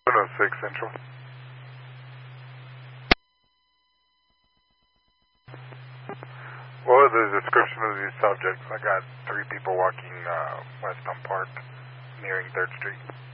106 Central. What was the description of these subjects? I got 3 people walking West Elm Park, nearing 3rd Street.